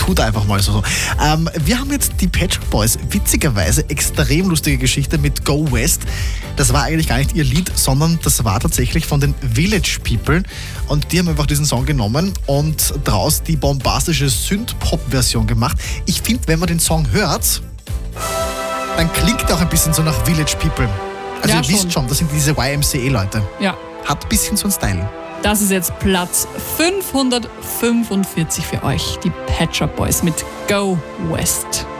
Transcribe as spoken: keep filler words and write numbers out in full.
tut einfach mal so. Ähm, wir haben jetzt die Pet Shop Boys, witzigerweise extrem lustige Geschichte mit Go West. Das war eigentlich gar nicht ihr Lied, sondern das war tatsächlich von den Village People und die haben einfach diesen Song genommen und daraus die bombastische Synth-Pop-Version gemacht. Ich finde, wenn man den Song hört, dann klingt er auch ein bisschen so nach Village People. Also Ja, ihr wisst schon. schon, das sind diese Y M C A-Leute. Ja, Hat ein bisschen so einen Style. das ist jetzt Platz fünfhundertfünfundvierzig für euch. Die Pet Shop Boys mit Go West.